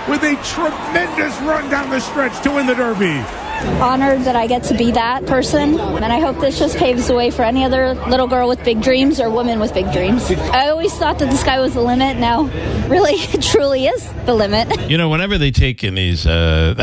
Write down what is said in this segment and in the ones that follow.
with a tremendous run down the stretch to win the Derby. Honored that I get to be that person, and I hope this just paves the way for any other little girl with big dreams or woman with big dreams. I always thought that the sky was the limit. Now, really, it truly is the limit. You know, whenever they take in these, the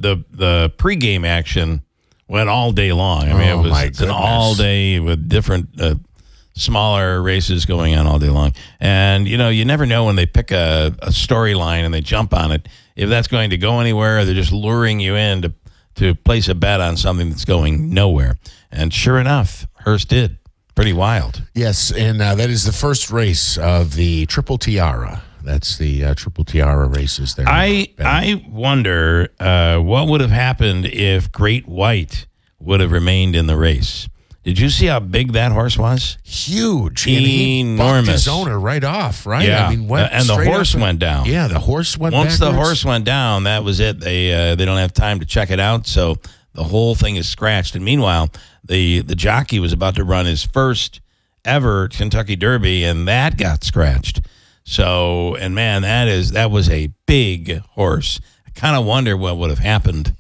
pregame action went all day long. I mean, it's an all day with different smaller races going on all day long. And, you know, you never know when they pick a storyline and they jump on it, if that's going to go anywhere or they're just luring you in to place a bet on something that's going nowhere. And sure enough, Hurst did. Pretty wild. Yes, and that is the first race of the Triple Tiara. That's the Triple Tiara races there. I wonder what would have happened if Great White would have remained in the race. Did you see how big that horse was? Huge. Enormous. And he bucked his owner right off, right? Yeah. I mean, and the horse went down. Yeah, the horse went Once backwards. the horse went down, that was it. They don't have time to check it out, so the whole thing is scratched. And meanwhile, the jockey was about to run his first ever Kentucky Derby, and that got scratched. So, and man, that was a big horse. I kind of wonder what would have happened.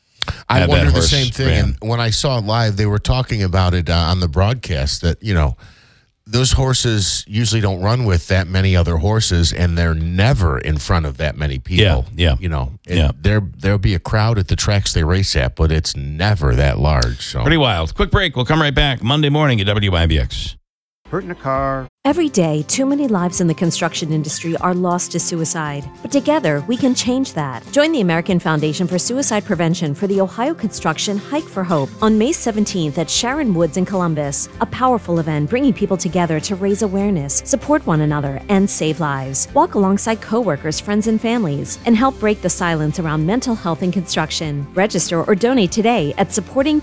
I wonder the same thing. And when I saw it live, they were talking about it on the broadcast that, you know, those horses usually don't run with that many other horses, and they're never in front of that many people. Yeah. You know, there'll be a crowd at the tracks they race at, but it's never that large. So pretty wild. Quick break. We'll come right back Monday morning at WIBX. Hurt in a car. Every day, too many lives in the construction industry are lost to suicide. But together, we can change that. Join the American Foundation for Suicide Prevention for the Ohio Construction Hike for Hope on May 17th at Sharon Woods in Columbus. A powerful event bringing people together to raise awareness, support one another, and save lives. Walk alongside coworkers, friends, and families, and help break the silence around mental health in construction. Register or donate today at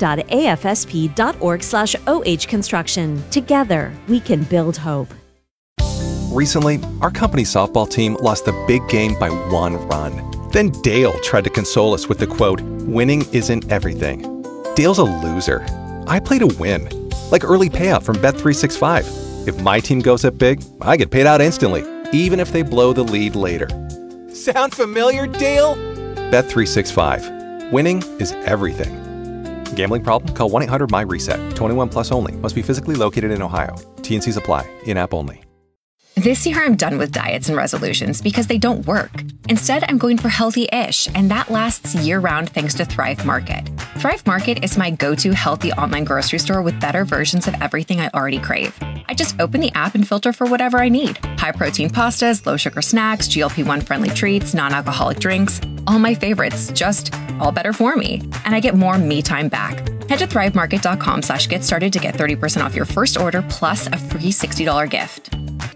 supporting.afsp.org/ohconstruction. Together, we can build hope. Recently, our company's softball team lost the big game by 1 run. Then Dale tried to console us with the quote, "Winning isn't everything." Dale's a loser. I play to win, like early payout from Bet365. If my team goes up big, I get paid out instantly, even if they blow the lead later. Sound familiar, Dale? Bet365. Winning is everything. Gambling problem? Call 1-800-MY-RESET. 21 plus only. Must be physically located in Ohio. T&Cs apply. In-app only. This year, I'm done with diets and resolutions because they don't work. Instead, I'm going for healthy-ish, and that lasts year-round thanks to Thrive Market. Thrive Market is my go-to healthy online grocery store with better versions of everything I already crave. I just open the app and filter for whatever I need. High-protein pastas, low-sugar snacks, GLP-1-friendly treats, non-alcoholic drinks. All my favorites, just all better for me. And I get more me time back. Head to thrivemarket.com/get started to get 30% off your first order plus a free $60 gift.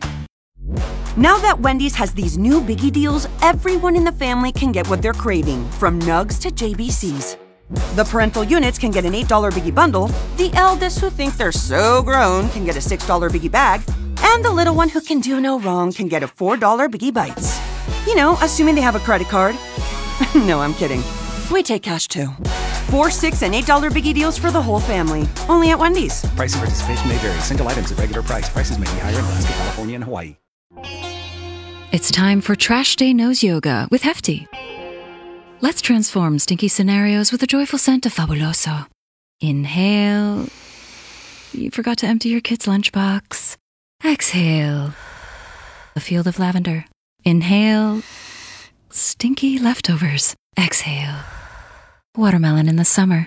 Now that Wendy's has these new biggie deals, everyone in the family can get what they're craving, from nugs to JBCs. The parental units can get an $8 biggie bundle, the eldest who think they're so grown can get a $6 biggie bag, and the little one who can do no wrong can get a $4 biggie bites. You know, assuming they have a credit card. No, I'm kidding. We take cash too. 4, 6, and $8 biggie deals for the whole family. Only at Wendy's. Price and participation may vary. Single items at regular price. Prices may be higher in Alaska, California, and Hawaii. It's time for Trash Day Nose Yoga with Hefty. Let's transform stinky scenarios with a joyful scent of Fabuloso. Inhale. You forgot to empty your kid's lunchbox. Exhale. A field of lavender. Inhale. Stinky leftovers. Exhale. Watermelon in the summer.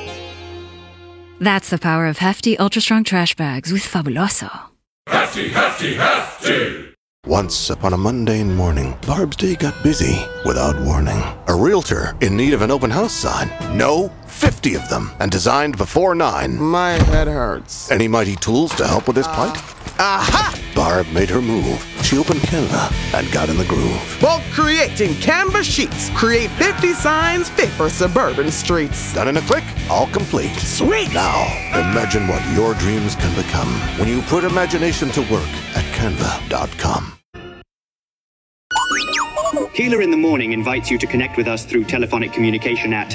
That's the power of Hefty Ultra Strong Trash Bags with Fabuloso. Hefty, hefty, hefty! Once upon a mundane morning, Barb's day got busy without warning. A realtor in need of an open house sign. No, 50 of them, and designed before 9. My head hurts. Any mighty tools to help with this plight? Aha! Barb made her move. She opened Canva and got in the groove. Bulk creating Canva sheets. Create 50 signs fit for suburban streets. Done in a click, all complete. Sweet! Now, imagine what your dreams can become when you put imagination to work at Canva.com. Keeler in the Morning invites you to connect with us through telephonic communication at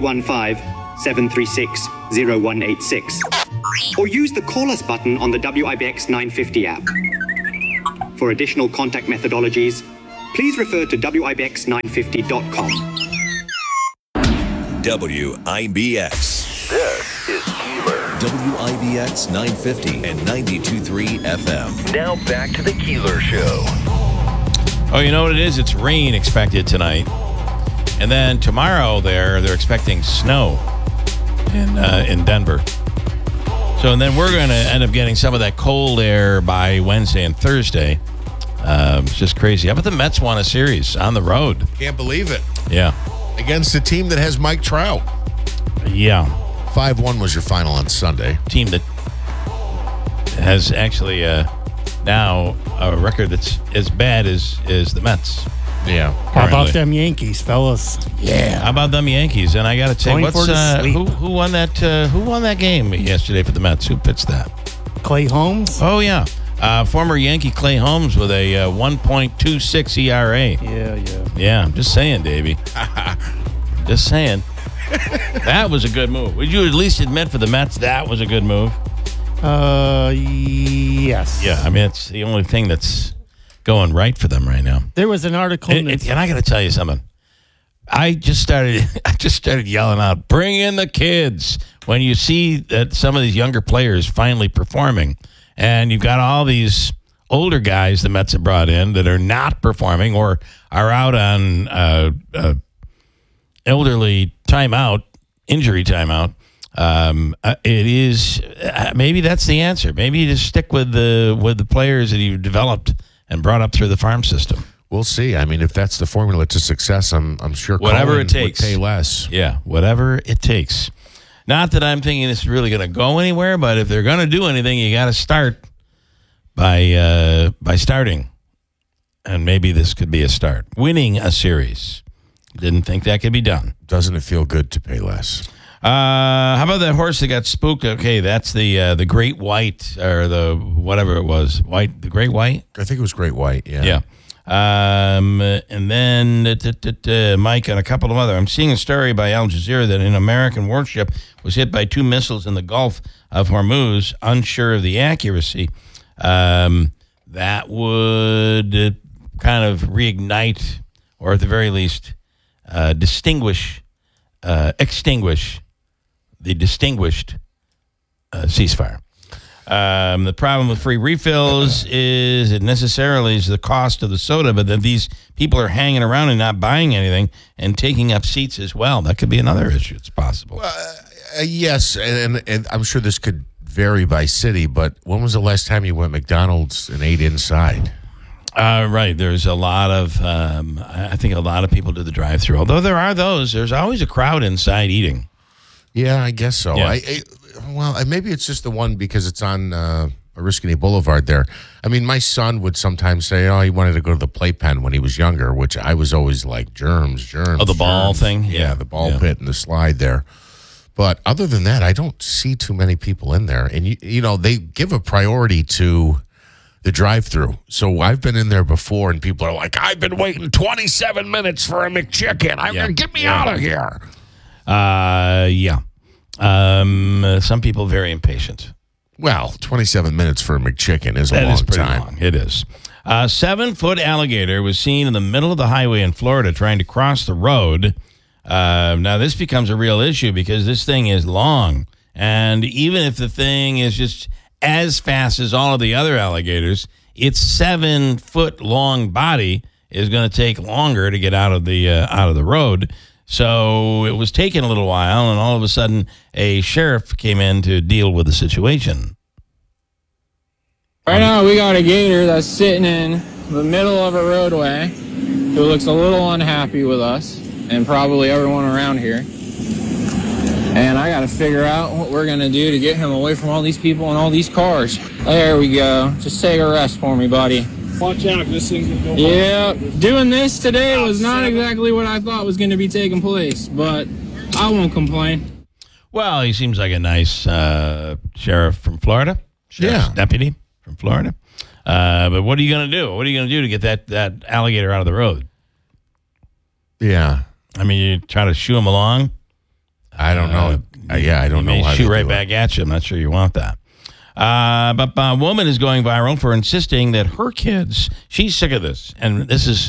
315-736-0186. Or use the Call Us button on the WIBX 950 app. For additional contact methodologies, please refer to WIBX950.com. WIBX. This is Keeler. WIBX 950 and 92.3 FM. Now back to the Keeler Show. Oh, you know what it is? It's rain expected tonight. And then tomorrow they're expecting snow in Denver. So, and then we're going to end up getting some of that cold air by Wednesday and Thursday. It's just crazy. How about the Mets won a series on the road? Can't believe it. Yeah. Against a team that has Mike Trout. Yeah. 5-1 was your final on Sunday. Team that has actually now a record that's as bad as the Mets. Yeah. How about them Yankees, fellas? Yeah. How about them Yankees? And I got to tell you, who won that game yesterday for the Mets? Who pitched that? Clay Holmes. Oh yeah, former Yankee Clay Holmes with a 1.26 ERA. Yeah. I'm just saying, Davey. Just saying. That was a good move. Would you at least admit for the Mets that was a good move? Yes. Yeah. I mean, it's the only thing that's going right for them right now. There was an article, and I got to tell you something. I just started yelling out, "Bring in the kids!" When you see that some of these younger players finally performing, and you've got all these older guys the Mets have brought in that are not performing or are out on elderly timeout, injury timeout. It is maybe that's the answer. Maybe you just stick with the players that you've developed and brought up through the farm system. We'll see. I mean, if that's the formula to success, I'm sure whatever Colin it takes would pay less. Yeah, whatever it takes. Not that I'm thinking this is really going to go anywhere, but if they're going to do anything, you got to start by starting, and maybe this could be a start. Winning a series. Didn't think that could be done. Doesn't it feel good to pay less? How about that horse that got spooked? Okay, that's the Great White or the whatever it was. The Great White? I think it was Great White, yeah. Yeah. And then Mike and a couple of other. I'm seeing a story by Al Jazeera that an American warship was hit by 2 missiles in the Gulf of Hormuz, unsure of the accuracy. That would kind of reignite, or at the very least, extinguish the distinguished ceasefire. The problem with free refills is it necessarily is the cost of the soda, but that these people are hanging around and not buying anything and taking up seats as well. That could be another issue. It's possible. Yes, and I'm sure this could vary by city, but when was the last time you went to McDonald's and ate inside? Right. There's a lot of, I think a lot of people do the drive-thru. Although there's always a crowd inside eating. Yeah, I guess so. Yeah. Well, maybe it's just the one because it's on Oriskany Boulevard there. I mean, my son would sometimes say, he wanted to go to the playpen when he was younger, which I was always like, germs. Oh, the ball thing? Yeah, the ball pit and the slide there. But other than that, I don't see too many people in there. And, you know, they give a priority to the drive-thru. So I've been in there before, and people are like, I've been waiting 27 minutes for a McChicken. Get me out of here. Some people very impatient. Well, 27 minutes for a McChicken is a long time. Long. It is. 7-foot alligator was seen in the middle of the highway in Florida trying to cross the road. Now, this becomes a real issue because this thing is long. And even if the thing is just as fast as all of the other alligators, its 7-foot long body is going to take longer to get out of the road. So it was taking a little while, and all of a sudden, a sheriff came in to deal with the situation. Right now, we got a gator that's sitting in the middle of a roadway who looks a little unhappy with us and probably everyone around here. And I got to figure out what we're going to do to get him away from all these people and all these cars. There we go. Just take a rest for me, buddy. Watch out, this thing can go. Yeah, doing this today was not exactly what I thought was going to be taking place, but I won't complain. Well, he seems like a nice sheriff from Florida. Sheriff's deputy from Florida. But what are you going to do? What are you going to do to get that alligator out of the road? Yeah. I mean, you try to shoo him along? I don't know. I don't know. He may shoot right back at you. I'm not sure you want that. But a woman is going viral for insisting that her kids, she's sick of this, and this is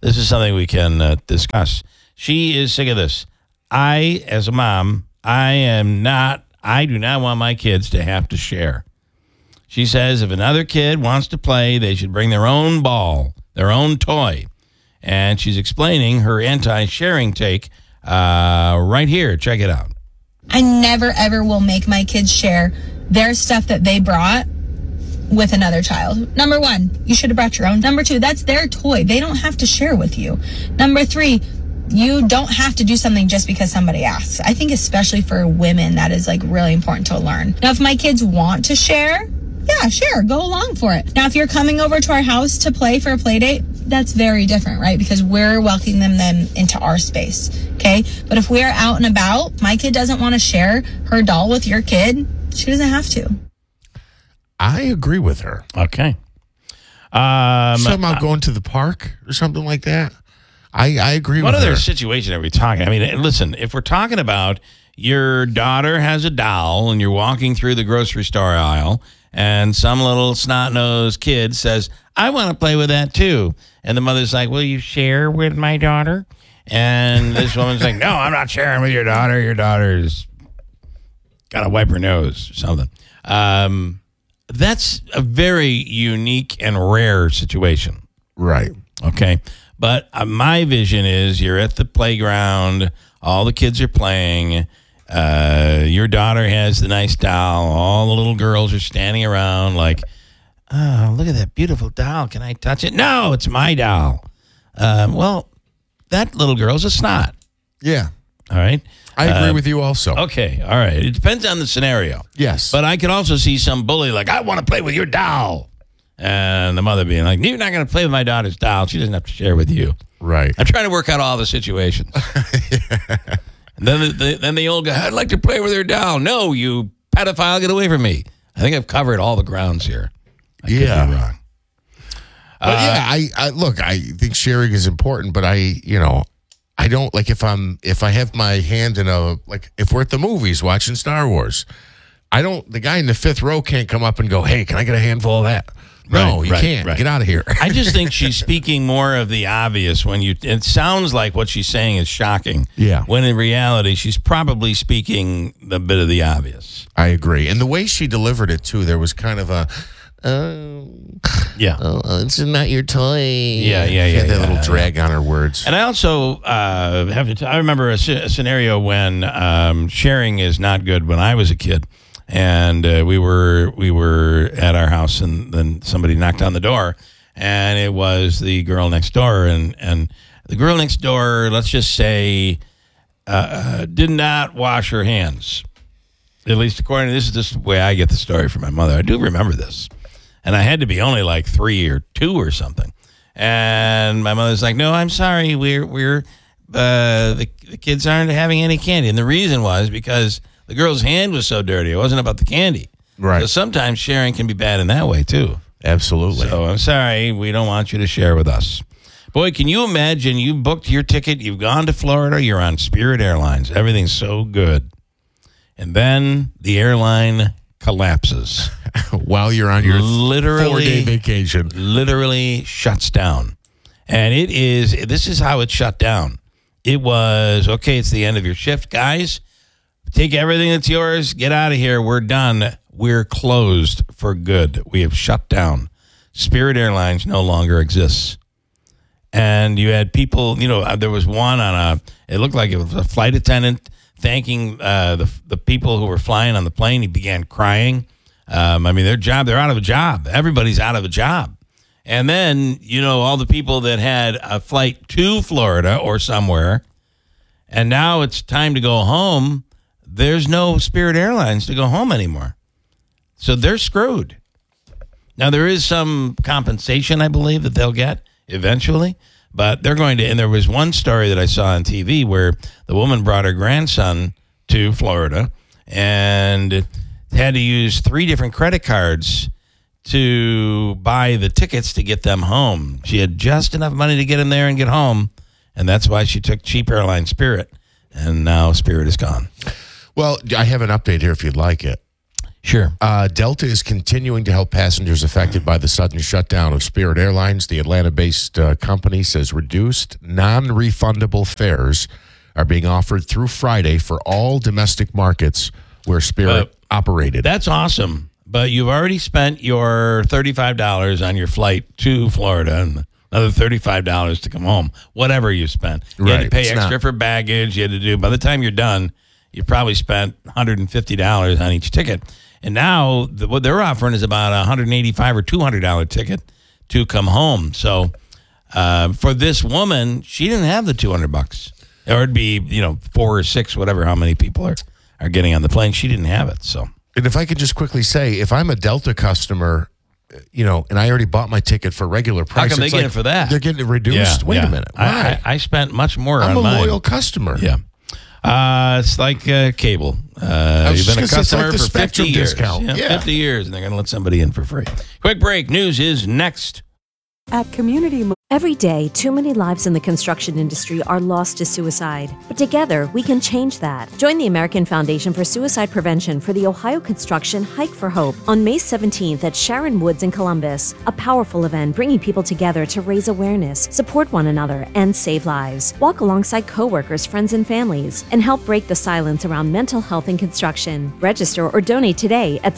this is something we can discuss. She is sick of this. I, as a mom, I do not want my kids to have to share. She says if another kid wants to play, they should bring their own ball, their own toy. And she's explaining her anti-sharing take right here. Check it out. I never, ever will make my kids share their stuff that they brought with another child. Number one, you should have brought your own. Number two, that's their toy. They don't have to share with you. Number three, you don't have to do something just because somebody asks. I think especially for women, that is like really important to learn. Now, if my kids want to share, yeah, sure, go along for it. Now, if you're coming over to our house to play for a play date, that's very different, right? Because we're welcoming them into our space, okay? But if we're out and about, my kid doesn't want to share her doll with your kid, she doesn't have to. I agree with her. Okay. Something about going to the park or something like that. I agree with her. What other situation are we talking? I mean, listen, if we're talking about your daughter has a doll and you're walking through the grocery store aisle and some little snot-nosed kid says, I want to play with that too. And the mother's like, will you share with my daughter? And this woman's like, no, I'm not sharing with your daughter. Your daughter's got to wipe her nose or something. That's a very unique and rare situation. Right. Okay. But my vision is you're at the playground, all the kids are playing, your daughter has the nice doll, all the little girls are standing around like, oh, look at that beautiful doll. Can I touch it? No, it's my doll. Well, that little girl's a snot. Yeah. All right. I agree with you also. Okay. All right. It depends on the scenario. Yes. But I could also see some bully like, I want to play with your doll. And the mother being like, you're not going to play with my daughter's doll. She doesn't have to share with you. Right. I'm trying to work out all the situations. And then the old guy, I'd like to play with her doll. No, you pedophile, get away from me. I think I've covered all the grounds here. I could be wrong. But I think sharing is important, but I don't like if I have my hand in if we're at the movies watching Star Wars, the guy in the fifth row can't come up and go, hey, can I get a handful of that? No, you can't. Get out of here. I just think she's speaking more of the obvious it sounds like what she's saying is shocking. Yeah. When in reality, she's probably speaking a bit of the obvious. I agree. And the way she delivered it, too, there was kind of a, it's not your toy. Yeah. Had that little drag on her words. And I also I remember a scenario when sharing is not good when I was a kid. And we were at our house, and then somebody knocked on the door, and it was the girl next door, and the girl next door, let's just say, did not wash her hands. At least according to this is just the way I get the story from my mother. I do remember this, and I had to be only like 3 or 2 or something. And my mother's like, "No, I'm sorry, we're the kids aren't having any candy," and the reason was because the girl's hand was so dirty. It wasn't about the candy. Right. So sometimes sharing can be bad in that way, too. Absolutely. So I'm sorry. We don't want you to share with us. Boy, can you imagine? You booked your ticket. You've gone to Florida. You're on Spirit Airlines. Everything's so good. And then the airline collapses. While you're on your 4-day vacation. Literally shuts down. And this is how it shut down. It was, okay, it's the end of your shift, guys. Take everything that's yours. Get out of here. We're done. We're closed for good. We have shut down. Spirit Airlines no longer exists. And you had people, there was one it looked like it was a flight attendant thanking the people who were flying on the plane. He began crying. they're out of a job. Everybody's out of a job. And then, all the people that had a flight to Florida or somewhere, and now it's time to go home. There's no Spirit Airlines to go home anymore. So they're screwed. Now, there is some compensation, I believe, that they'll get eventually. But they're going to, and there was one story that I saw on TV where the woman brought her grandson to Florida and had to use 3 different credit cards to buy the tickets to get them home. She had just enough money to get in there and get home. And that's why she took cheap airline Spirit. And now Spirit is gone. Well, I have an update here if you'd like it. Sure. Delta is continuing to help passengers affected by the sudden shutdown of Spirit Airlines. The Atlanta-based company says reduced, non-refundable fares are being offered through Friday for all domestic markets where Spirit operated. That's awesome. But you've already spent your $35 on your flight to Florida and another $35 to come home, whatever you spent. You had to pay extra for baggage. You had to do, by the time you're done, you probably spent $150 on each ticket. And now what they're offering is about a $185 or $200 ticket to come home. So for this woman, she didn't have the $200. Or it'd be, 4 or 6, whatever, how many people are getting on the plane. She didn't have it, so. And if I could just quickly say, if I'm a Delta customer, and I already bought my ticket for regular price. How come they get it for that? They're getting it reduced. Wait a minute. Why? I spent much more on mine. I'm a loyal customer. Yeah. It's like cable. You've been a customer for 50 years. Discount. Yeah, 50 years, and they're going to let somebody in for free. Quick break. News is next. At Community Every day, too many lives in the construction industry are lost to suicide. But together, we can change that. Join the American Foundation for Suicide Prevention for the Ohio Construction Hike for Hope on May 17th at Sharon Woods in Columbus. A powerful event bringing people together to raise awareness, support one another, and save lives. Walk alongside coworkers, friends, and families, and help break the silence around mental health in construction. Register or donate today at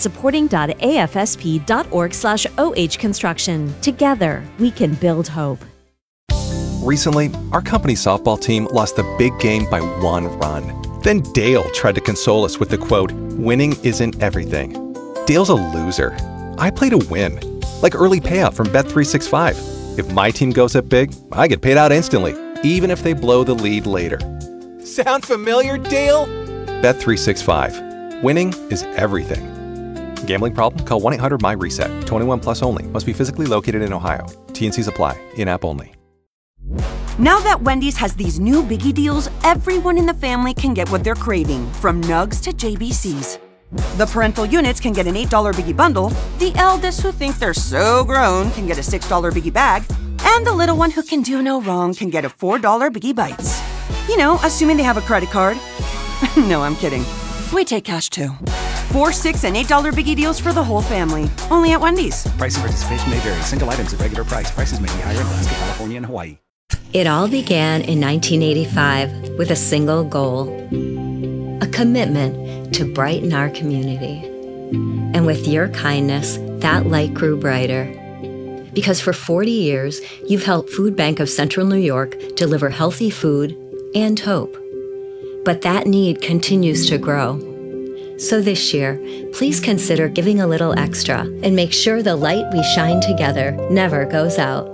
supporting.afsp.org/OH Construction. Together, we can build hope. Recently, our company softball team lost the big game by 1 run. Then Dale tried to console us with the quote, "Winning isn't everything." Dale's a loser. I play to win, like early payout from Bet365. If my team goes up big, I get paid out instantly, even if they blow the lead later. Sound familiar, Dale? Bet365. Winning is everything. Gambling problem? Call 1-800-MY-RESET. 21 plus only. Must be physically located in Ohio. T&Cs apply. In-app only. Now that Wendy's has these new biggie deals, everyone in the family can get what they're craving, from nugs to JBCs. The parental units can get an $8 biggie bundle, the eldest who think they're so grown can get a $6 biggie bag, and the little one who can do no wrong can get a $4 biggie bites. Assuming they have a credit card. No, I'm kidding. We take cash too. 4, 6, and $8 biggie deals for the whole family. Only at Wendy's. Price and participation may vary. Single items at regular price. Prices may be higher in Alaska, California, and Hawaii. It all began in 1985 with a single goal, a commitment to brighten our community. And with your kindness, that light grew brighter. Because for 40 years, you've helped Food Bank of Central New York deliver healthy food and hope. But that need continues to grow. So this year, please consider giving a little extra and make sure the light we shine together never goes out.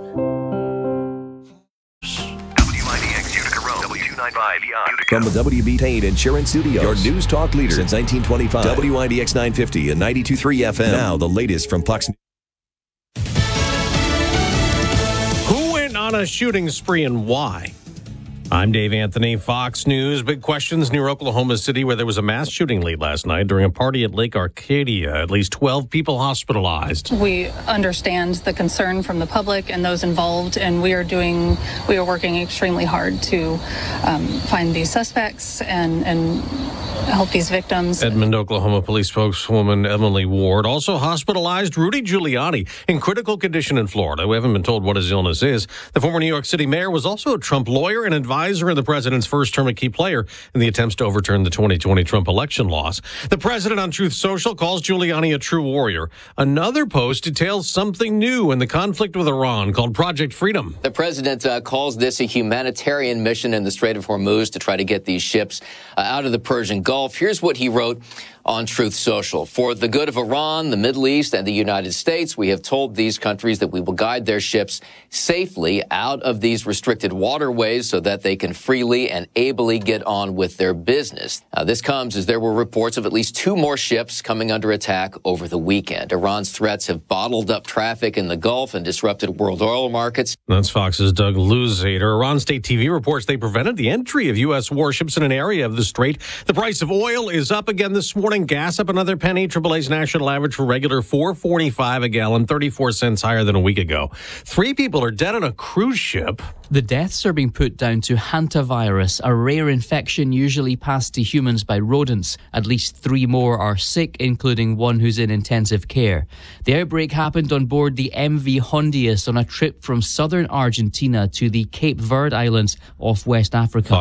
From the WB Tain Insurance Studios, your news talk leader since 1925. WIDX 950 and 92.3 FM. Now the latest from Fox. Who went on a shooting spree and why? I'm Dave Anthony, Fox News. Big questions near Oklahoma City, where there was a mass shooting late last night during a party at Lake Arcadia. At least 12 people hospitalized. We understand the concern from the public and those involved, and we are working extremely hard to find these suspects and help these victims. Edmond, Oklahoma police spokeswoman Emily Ward also hospitalized Rudy Giuliani in critical condition in Florida. We haven't been told what his illness is. The former New York City mayor was also a Trump lawyer and advisor in the president's first term, a key player in the attempts to overturn the 2020 Trump election loss. The president on Truth Social calls Giuliani a true warrior. Another post details something new in the conflict with Iran called Project Freedom. The president calls this a humanitarian mission in the Strait of Hormuz to try to get these ships out of the Persian Gulf. Here's what he wrote on Truth Social. For the good of Iran, the Middle East, and the United States, we have told these countries that we will guide their ships safely out of these restricted waterways so that they can freely and ably get on with their business. This comes as there were reports of at least 2 more ships coming under attack over the weekend. Iran's threats have bottled up traffic in the Gulf and disrupted world oil markets. That's Fox's Doug Luzader. Iran State TV reports they prevented the entry of U.S. warships in an area of the strait. The price of oil is up again this morning. morning. Gas up another penny. AAA's national average for regular $4.45 a gallon, 34 cents higher than a week ago. 3 people are dead on a cruise ship. The deaths are being put down to hantavirus, a rare infection usually passed to humans by rodents. At least 3 more are sick, including one who's in intensive care. The outbreak happened on board the MV Hondius on a trip from southern Argentina to the Cape Verde Islands off West Africa.